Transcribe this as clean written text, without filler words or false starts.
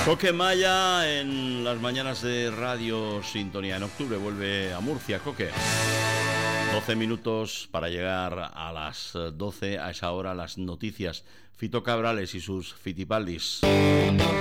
Coque Maya en las mañanas de Radio Sintonía. En octubre vuelve a Murcia, Coque. 12 minutos para llegar a las 12, a esa hora las noticias. Fito Cabrales y sus fitipaldis.